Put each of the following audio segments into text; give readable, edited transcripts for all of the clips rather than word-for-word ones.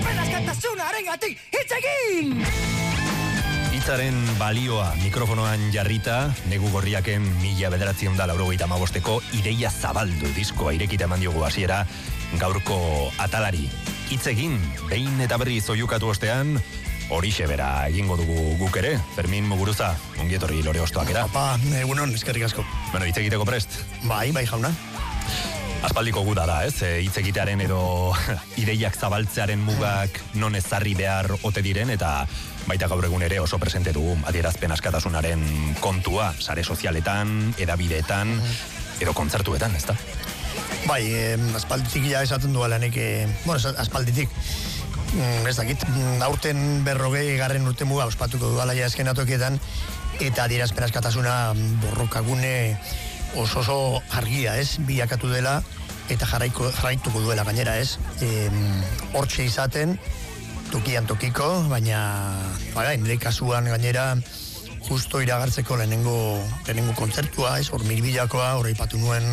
Askatasunarengatik hitz egin! Hitzaren balioa mikrofonoan jarrita, Negu Gorriaken 1985ko Ideia Zabaldu diskoa irekita eman diogu hasiera gaurko atalari. Hitz egin, behin eta berriz oiukatu ostean, horixe bera egingo dugu guk ere. Fermin Muguruza, ongietorri Lore Ostoak era. Opa, egunon, eskerrik asko. Bueno, hitz egiteko prest? Bai jauna. Aspaldiko guda da, ez? Hitz egitearen edo ideiak zabaltzearen mugak non ezarri behar ote diren, eta baita gaur egun ere oso presente dugu adierazpen askatasunaren kontua, sare sozialetan, edabideetan, edo kontzertuetan, ezta? Bai, aspalditik ja esaten duelanik, aspalditik, ez dakit, aurten 40. urte muga ospatuko dudala ja azken atokietan, eta adierazpen askatasuna borrokagune oso argia, ez? Bilakatu dela, eta jarraituko duela gainera, ez? Hortxe izaten, tokian tokiko, baina nire kasuan gainera justo iragartzeko lehenengo kontzertua, ez? Hor mirbilakoa, hor aipatu nuen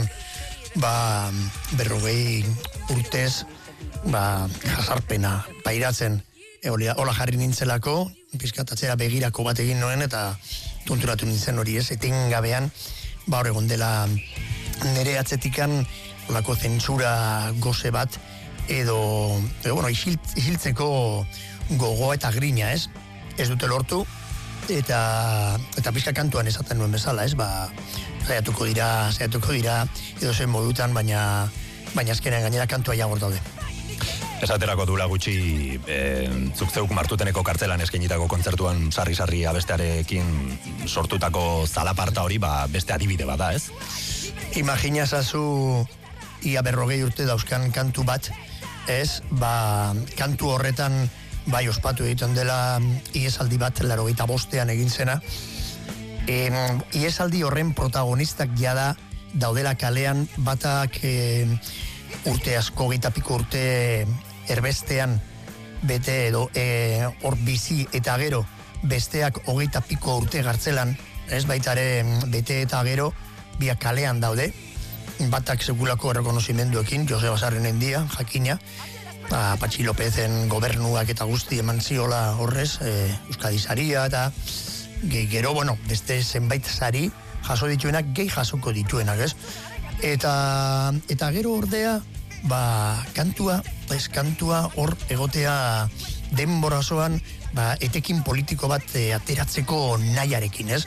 40 urtez jasarpena pairatzen hola jarri nintzelako, pizkatatzera begirako bat egin noen, eta tonturatu nintzen hori, ez? Etengabean hor egon dela nire atzetikan olako zentsura goze bat edo isiltzeko gogoa eta grina, ez? Ez dute lortu eta pizka kantuan esaten nuen bezala, ez? Saiatuko dira edo zen modutan, baina azkenean gainera kantua jagor daude. Esaterako duela gutxi, zuk zeuk Martuteneko kartzelan eskenitako kontzertuan sarri-sarri abestearekin sortutako zalaparta hori, beste adibide bada, ez? Imagina zazu ia 40 urte dauzkan kantu bat, ez? Kantu horretan ospatu egiten dela iesaldi bat 85ean egin zena. Iesaldi horren protagonistak jada daudela kalean, batak urte asko, 20 piko urte erbestean bete edo hor bizi eta gero besteak 20 piko urte gartzelan, ez baitare bete eta gero biak kalean daude, batak sekulako errekonozimenduekin, Jose Basarrenen dia, jakina, Patxi Lopezen gobernuak eta guzti eman ziola horrez, Euskadi saria eta gero, beste zenbait sari jaso dituenak, gehi jasoko dituenak, ez? Eta gero ordea, kantua hor egotea denborazoan, etekin politiko bat ateratzeko nahiarekin, ez?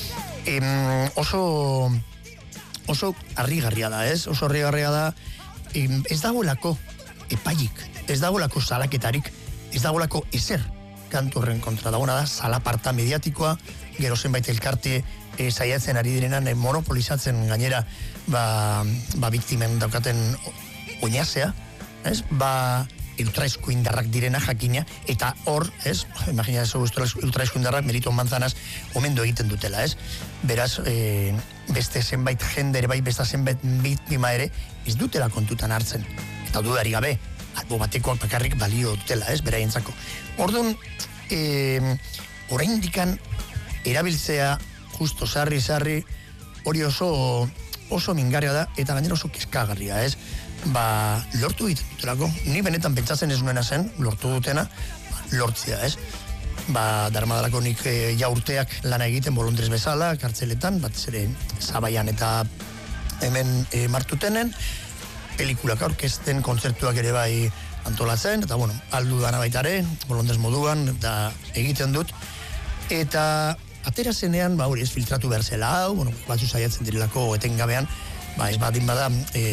Oso harrigarria da, ez? Oso harrigarria da, ez dagoelako epaiik, ez dagoelako salaketarik, ez dagoelako ezer kantu horren kontra. Dagoena da, salaparta mediatikoa, gero zenbait elkarte saiatzen ari direnan monopolizatzen gainera biktimen daukaten oinazea, ez? Ultraeskuindarrak direna jakina, eta hor, ez? Imagina eso, ultraeskuindarrak Melito Manzanas omendu egiten dutela, ez? Beraz, beste zenbait jendere beste zenbait biktima ere ez dutela kontutan hartzen. Eta dudari gabe, albo batekoak bakarrik balio dutela, ez? Beraientzako. Orduan, oraindikan erabiltzea justo sarri hori oso mingarria da, eta gainera oso kezkagarria, ez? Lortu egiten dutelako, ni benetan pentsatzen ez nuena zen, lortu dutena, lortzea, ez? Darmadalako nik urteak lana egiten bolondrez bezala, kartzeletan, batez ere Zabaian eta hemen Martutenen, pelikulak aurkezten, kontzertuak ere bai antolatzen, eta aldu dana baitare, bolondrez moduan, eta egiten dut, eta atera zenean, hori ez filtratu behar zela hau, batzu saiatzen direlako etengabean, ez badin bada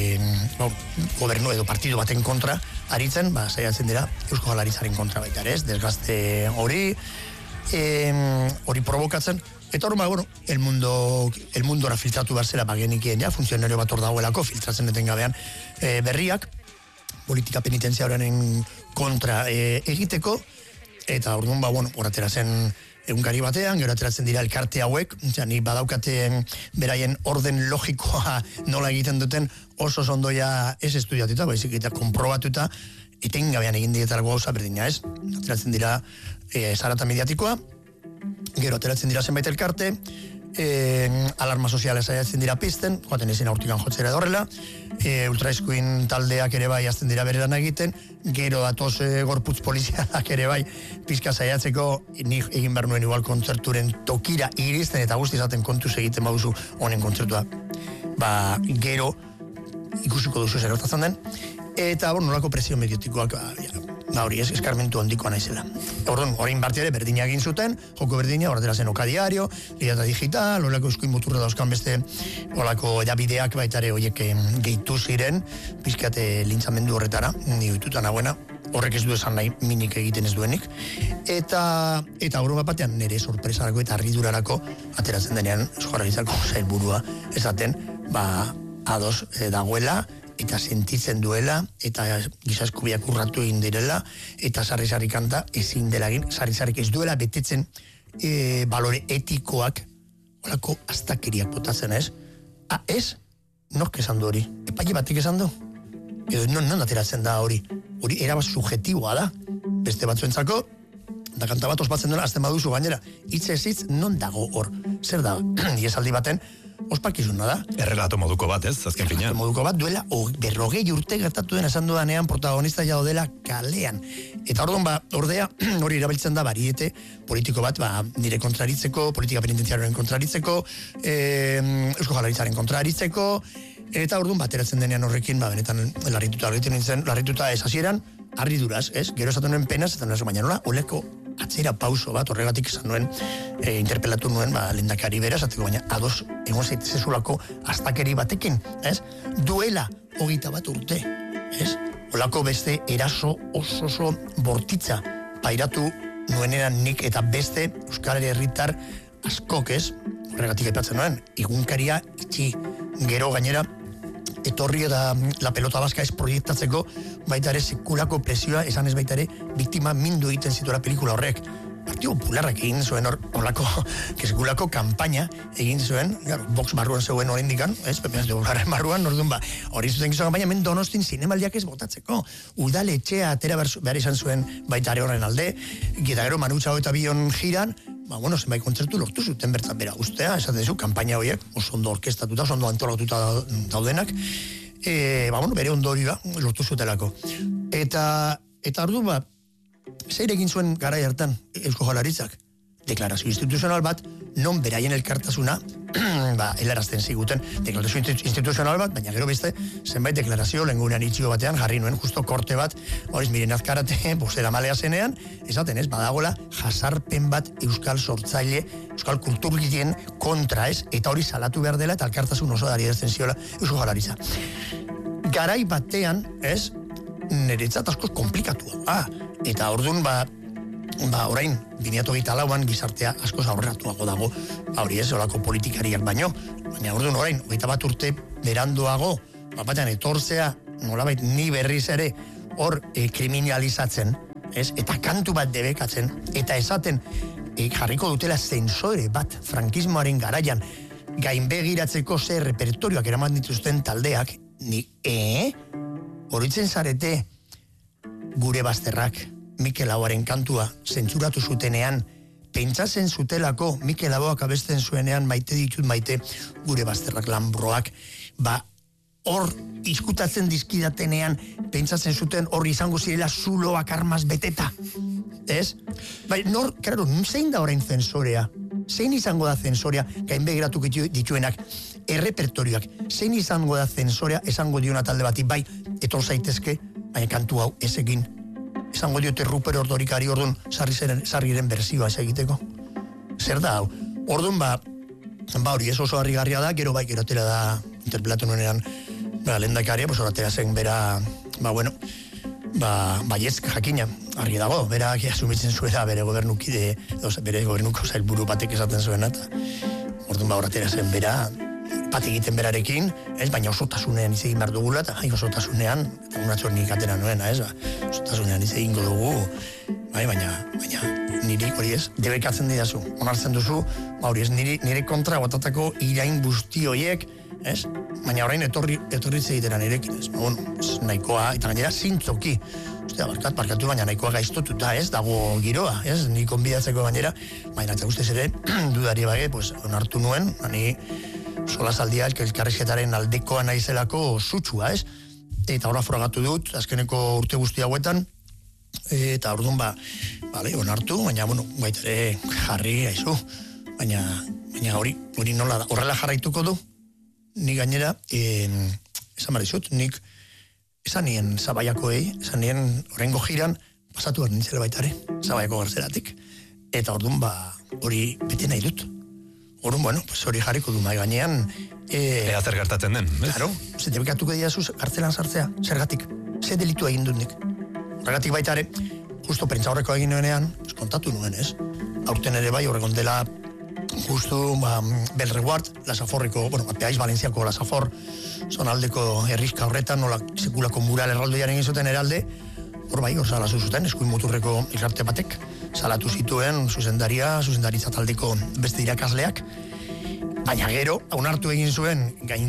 gobernu edo partido baten kontra aritzen, saiatzen dira Eusko Jaurlaritzaren kontra baita ere, ez? Desgazte hori provokatzen, eta hori, el mundora filtratu behar zela genikien, funtzionario bat hor dagoelako filtratzen etengabean berriak, politika penitenziarioaren kontra egiteko, eta orduan, hor atera zen egunkari batean, gero ateratzen dira elkarte hauek, nik badaukate beraien orden logikoa nola egiten duten oso ondoia ez estudiatuta, baizik eta konprobatuta, etengabean egin dietarako gauza berdina, ez? Ateratzen dira zarata mediatikoa, gero ateratzen dira zenbait elkarte, alarma soziala saiatzen dira pizten, joaten ezin aurtikan jotzera horrela, ultraeskuin taldeak ere bai azten dira bere lan egiten, gero datoz gorputz polizialak ere bai pizka saiatzeko, nik egin behar nuen igual kontzerturen tokira iristen eta guzti izaten kontuz egiten baduzu honen kontzertua. Gero ikusiko duzu zer gertatzen den, eta nolako presio mediotikoak hori ez, eskarmentu handikoa naizela. Orduan, orain barti ere berdina egin zuten, joko berdina, ordera zen Oka Diario, Lidata Digital, olako eskuin muturra dauzkan beste olako edabideak baitare horiek gehitu ziren, pizkate lintzamendu horretara, nioituta nagoena, horrek ez du esan nahi minik egiten ez duenik, eta orduan batean nire sorpresarako eta arridurarako ateratzen denean Jaurlaritzako sailburua esaten, ados dagoela, eta sentitzen duela, eta giza eskubiak urratu egin direla, eta sarri-sarri kanta ezin dela egin, sarri-sarrik ez duela betetzen balore etikoak, olako astakeriak botatzen, ez? Ez? Nork esan du hori? Epaile batik esan du? Edo non ateratzen da hori? Hori erabaz subjetiboa da. Beste batzuentzako, da kanta bat ospatzen duela, azten baduzu gainera, hitz ez hitz, non dago hor? Zer da, iesaldi baten, ospakizuna da. Errelato moduko bat, ez? Azken finean. Moduko bat duela, 40 urte gertatu den esan dudanean protagonista jau dela kalean. Eta orduan, ordea, hori erabiltzen da bariete politiko bat, nire kontraritzeko, politika penitentziarioen kontraritzeko, Eusko Jaurlaritzaren kontraritzeko, eta orduan bateratzen denean horrekin, benetan larrituta ez hasieran, harriduraz, ez? Gero esaten nuen penaz, eta baina nola, oleko atzera pauso bat, horregatik esan nuen, interpelatu nuen, lehendakari bera, esateko baina ados egon zaitezulako astakeri batekin, ez? Duela 21 urte, ez? Olako beste eraso oso bortitza pairatu nuenean nik eta beste Euskal Herritar askok, ez? Horregatik aipatzen nuen, egunkaria itxi, gero gainera etorri eta la pelota baska ez proiektatzeko baita ere sekulako presioa esan ez baita ere biktima mindu egiten zituela pelikula horrek. Partido Popularrak egin zuen horlako sekulako kanpaina egin zuen, box barruan zeuen oraindikan, ez, Pepeaz de Popularren barruan, orduan hori zuten gizon kanpaina, hemen Donostin zinemaldiak ez botatzeko. Udaletxea atera behar izan zuen baita ere horren alde, eta gero Manu Txao eta Bion jiran, zenbait kontzertu lortu zuten bertan bera ustea, esaten zu, kanpaina horiek, oso ondo orkestatuta, oso ondo antolatuta daudenak, bere ondorioa lortu zutelako. Eta orduan, zer egin zuen garai hartan Eusko Jaurlaritzak? Deklarazio instituzional bat, non beraien elkartasuna, helarazten ziguten, deklarazio instituzional bat, baina gero beste, zenbait deklarazio, lehengunean itxio batean, jarri nuen justo korte bat, horiz miren azkarate, bostera malea zenean, esaten ez, badagola, jasarpen bat euskal sortzaile, euskal kulturgileen kontra ez, eta hori salatu behar dela, eta elkartasun oso dari erazten ziola Eusko Jaurlaritza. Garai batean, ez, niretzat askoz komplikatua. Eta orduan, orain, 2024an gizartea askoz aurreratuago dago, hori ez, olako politikariak baino, baina orduan orain, 21 urte beranduago, batean etortzea, nolabait ni berriz ere, hor kriminalizatzen, ez, eta kantu bat debekatzen, eta esaten, jarriko dutela zensore bat frankismoaren garaian, gainbegiratzeko zer repertorioak eraman dituzten taldeak, horitzen zarete gure bazterrak, Mikel Laboaren kantua zentsuratu zutenean, pentsatzen zutelako Mikel Laboak abesten zuenean maite ditut maite gure bazterrak Lambroak, hor izkutatzen dizkidatenean pentsatzen zuten hor izango zirela zuloak armaz beteta, ez? Zein da orain zensorea? Zein izango da zensorea gainbegiratu dituenak errepertorioak? Zein izango da zensorea esango diona talde bati, etor zaitezke, baina kantu hau ez egin. Esango diote Ruper Ordorikari orduan sarriren berzioa ez egiteko. Zer da hau? Orduan hori ez oso harrigarria da, gero atera da interpelatu nuenean lehendakaria, atera zen bera, baietz jakina, argi dago, bera asumitzen zuela bere gobernukide, bere gobernuko sailburu batek esaten zuena, eta orduan atera zen bera, bat egiten berarekin, ez, baina osotasunean hitz egin behar dugula, eta osotasunean, eta unatxor nik atera nuena, ez, osotasunean hitz egingo dugu, baina niri hori ez, debekatzen didazu, onartzen duzu, hori ez, nire kontra batatako irain guzti horiek, ez, baina orain etorritze egitera nirekin, ez, nahikoa, eta gainera zintzoki, barkatu, baina nahikoa gaiztotuta, ez, dago giroa, ez, ni konbidatzeko gainera, baina eta ustez ere, dudari bage, pues, onartu nuen, ni solasaldia elkarrizketaren aldekoa naizelako sutsua, ez, eta horra frogatu dut, azkeneko urte guzti hauetan, eta orduan onartu, baina, baitere jarri, haizu, baina hori nola da, horrela jarraituko du, ni gainera, esan barizut, nik esan nien Zabaiakoei, esan nien horrengo jiran, pasatu behar nintzela baitare, Zabaiako garzeratik. Eta orduan, hori bete nahi dut. Orduan, hori jarriko du mai gainean. Ea zer gertatzen den, bez? Claro, zetebekatuko diazu gartzelan sartzea, zergatik, ze delitua egin dut nik. Horregatik baitare, justo prentza horreko egin nuenean, kontatu nuen, ez? Aurten ere bai, horregon dela, justu, Belreguard, Lasaforriko, Peaiz Valentziako Lasafor, zonaldeko herrizka horretan, nola sekulako mural erraldoiaren egin zuten eralde, hor bai, hor salazu zuten, eskuin muturreko elkarte batek, salatu zituen zuzendaritza taldeko beste irakasleak, baina gero, onartu egin zuen,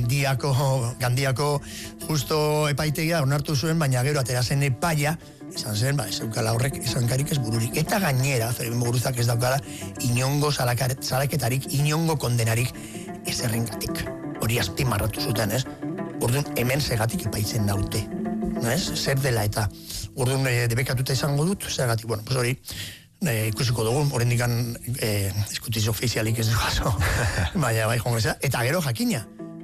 gandiako justo epaitegia, onartu zuen, baina gero atera zen epaia, izan zen, ez eukala horrek esankarik ez bururik. Eta gainera, Fermin Muguruzak ez daukala, inongo salaketarik, inongo kondenarik ez errengatik. Hori azpimarratu zuten, ez? Orduan, hemen segatik epaitzen naute. Ez? Zer dela eta. Orduan, debekatuta izango dut, segatik, pues hori, ikusiko dugu, horrendikan eskutiz ofizialik ez dugu, baina bai jongezea. Eta gero jakina,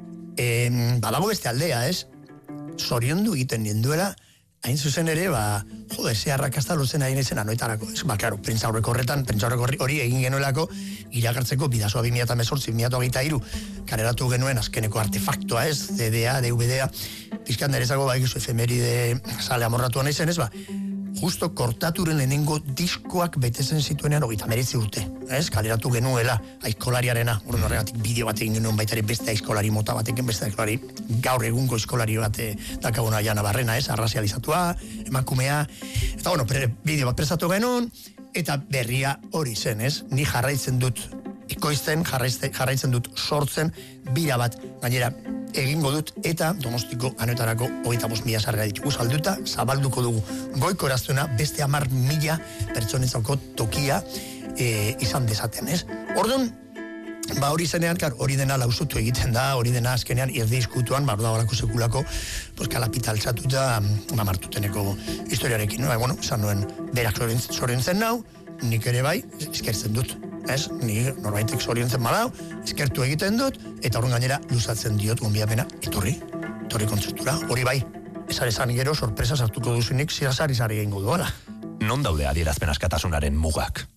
badago beste aldea, ez? Zoriondu egiten ninduela, hain zuzen ere, ze arrakasta lotzen ari nezen anoetarako. Claro, prentza horreko hori egin genuelako, irakartzeko bidazoa 2018-2023, kareratu genuen azkeneko artefaktoa, ez, DDA, DVD-a, pizkan derezako, egizu efemeride sale amorratu nahi ez, justo kortaturen lehenengo diskoak betezen zituenean 39 urte, ez? Kaleratu genuela aizkolariarena, horregatik bideo bat egin genuen baitare beste aizkolari mota bateken, beste aizkolari gaur egungo aizkolari bat dakaguna Jana Barrena, ez? Arrazializatua, emakumea, eta bideo bat prestatu genuen, eta berria hori zen, ez? Ni jarraitzen dut ekoizten, jarraitzen dut sortzen, bira bat, gainera, egingo dut, eta Donostiko anoetarako 25.000 sarrera ditugu salduta, zabalduko dugu goiko eraztuena beste 10.000 pertsonetzako tokia izan dezaten, ez? Orduan, hori zenean, hori dena lausutu egiten da, hori dena azkenean irdi izkutuan, da horako sekulako, kalapitaltzatuta, martuteneko historiarekin, esan nuen, berak zoriontzen nau, nik ere bai, eskertzen dut. Ez, ni norbaitek zoriontzen badau, eskertu egiten dut, eta horren gainera luzatzen diot gonbidapena, etorri kontzertura, hori bai, esan gero sorpresa sartuko duzunik zari egingo duela. Non daude adierazpen askatasunaren mugak?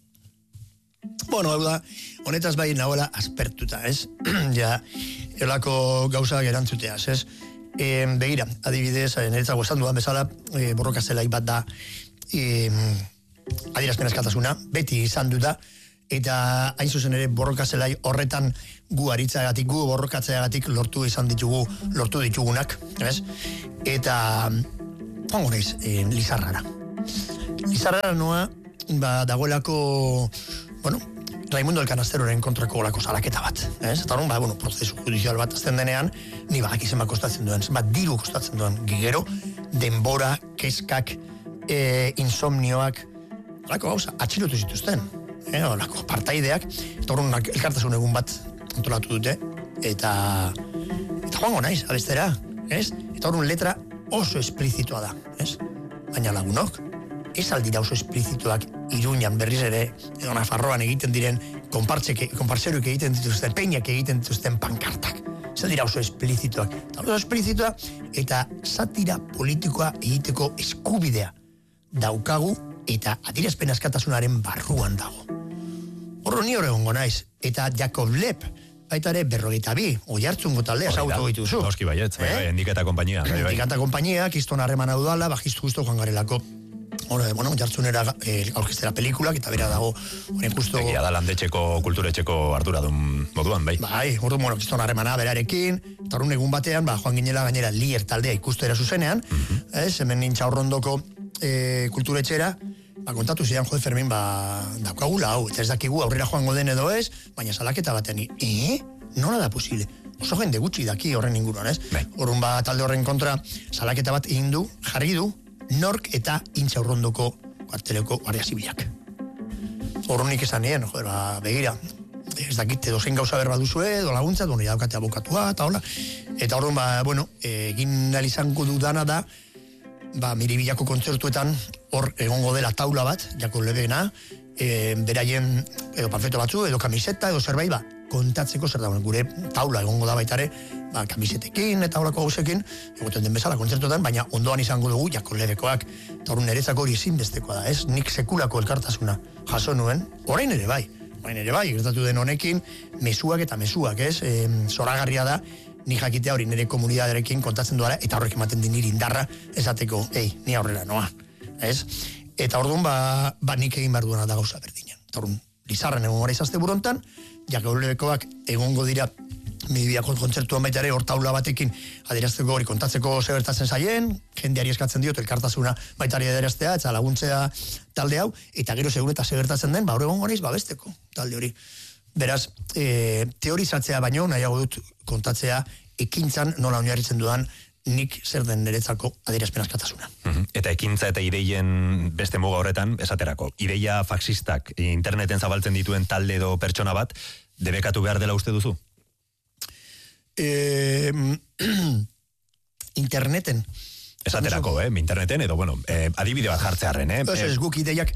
Hau da, honetaz bai nagoela aspertuta, ez? Ja, elako gauza gerantzuteaz, ez? Begira, adibidez, niretzako esan dudan bezala, borroka zelai bat da adierazpen askatasuna, beti izan du da, eta hain zuzen ere borroka zelai horretan gu aritzagatik, gu borrokatzeagatik lortu ditugunak, ez? Eta, joango naiz, Lizarrara. Lizarrara noa, dagoelako, Raimundo Elkanasteroren kontrako olako salaketa bat, ez? Eta horren, prozesu judizial bat azten denean, ni badakizen kostatzen duen, diru kostatzen duen, gero, denbora, keskak, insomnioak, olako gauza, atxilotu zituzten. Olako partaideak, eta horren elkartasun egun bat antolatu dute, eta joango naiz, abestera, ez? Eta horren letra oso esplizitua da, ez? Baina lagunok, ez aldira oso esplizituak Iruñan berriz ere, edo Nafarroan egiten diren konpartzeruik egiten dituzten, peinak egiten dituzten pankartak. Ez aldira oso esplizituak. Eta oso esplizitua, eta satira politikoa egiteko eskubidea daukagu, eta adierazpen askatasunaren barruan dago. Horro ni horregongo naiz, eta Jakob Lepp, baita ere 42, Oiartzungo taldea ezagutu dituzu. Noski baietz, Endiketa kompainia. Endiketa kompainia, kiston harreman hau dala, bajistu justo joan garelako. Oiartzunera aurkestera pelikulak, eta bera dago, horren justo... Egia da landetxeko, kulturetxeko arduradun moduan, bai. Bai, kiston harremana berarekin, eta horren egun batean, joan ginela gainera Lier taldea ikustera zuzenean, hemen nintxa horrondoko kulturetxera, kontatu zidan, Fermin, daukagula hau, eta ez dakigu aurrera joango den edo ez, baina salaketa batean, nola da posible? Oso jende gutxi daki horren inguruan, ez? Horren talde horren kontra salaketa bat egin du, jarri du, nork eta Intxa Urrondoko kuarteleko guardia zibilak. Horronik esan nien, begira, ez dakit, edozein gauza berba duzue, edo laguntza, doni daukate abokatua, eta hola. Eta horren, egin izango dudana da, Miribillako kontzertuetan, hor egongo dela taula bat, jako lebena, beraien, edo panfleto batzu, edo kamiseta, edo zerbait, kontatzeko zer dagoen, gure taula egongo da baitare, kamisetekin eta horako gauzekin, egoten den bezala kontzertuetan, baina ondoan izango dugu, jako lebekoak, eta horren niretzako hori ezinbestekoa da, ez? Nik sekulako elkartasuna jaso nuen, orain ere bai, gertatu den honekin, mezuak eta mezuak, ez? Zoragarria da, ni jakitea hori nire komunidaderekin kontatzen duara, eta horrek ematen din niri indarra, esateko, ni aurrera noa, ez? Eta orduan, nik egin behar duena da gauza berdinen. Eta orduan, Lizarren egon gara izazte burontan, jakaulebekoak egongo dira Miribillako kontzertuan baita ere, hor taula batekin adierazteko hori kontatzeko segertatzen zaien, jendeari eskatzen diot, elkartasuna baita ere adieraztea, eta laguntzea talde hau, eta gero segun eta segertatzen den, hor egon gara babesteko talde hori. Beraz, teorizatzea baino, nahiago dut kontatzea, ekintzan nola oinarritzen dudan, nik zer den niretzako adierazpen askatasuna. Eta ekintza eta ideien beste muga horretan, esaterako, ideia faxistak interneten zabaltzen dituen talde edo pertsona bat, debekatu behar dela uste duzu? Interneten. Esaterako, interneten, edo, adibide bat jartzearren, Ez guk ideiak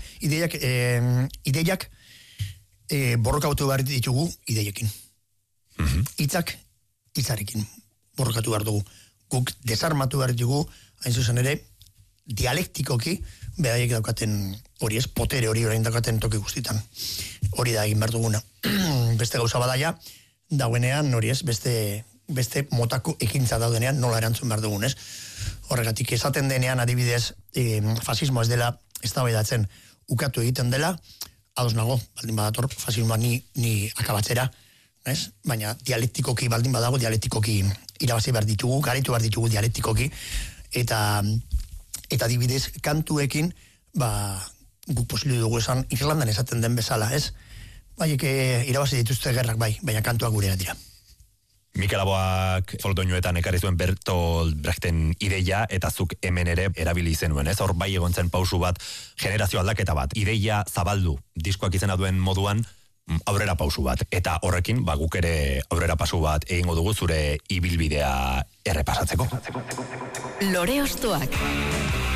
borrokatu behar ditugu ideiekin. Hitzak, hitzarekin borrokatu behar dugu. Guk desarmatu behar ditugu, hain zuzen ere, dialektikoki, beraiek daukaten hori ez, potere hori orain daukaten toki guztitan. Hori da egin behar duguna. Beste gauza badaia, dauenean hori ez, beste motako ekintza daudenean nola erantzun behar dugun, ez? Horregatik esaten denean adibidez, fasismo ez dela eztabaidatzen ukatu egiten dela, ados nago, baldin badator, fasismoa ni akabatzera, ez? Baina dialektikoki baldin badago, dialektikoki irabazi behar ditugu, garaitu behar ditugu dialektikoki, eta adibidez kantuekin, guk posible dugu esan, Irlandan esaten den bezala, ez? Baiek irabazi dituzte gerrak baina kantuak gurea dira. Mikel Aboak Foltoñuetan ekarri zuen Bertolt Brechten ideia, eta zuk hemen ere erabili zenuen, ez? Hor bai egon zen pausu bat, generazio aldaketa bat, ideia zabaldu, diskoak izena duen moduan, aurrera pausu bat, eta horrekin, guk ere aurrera pasu bat egingo dugu zure ibilbidea errepasatzeko. Lore Ostoak.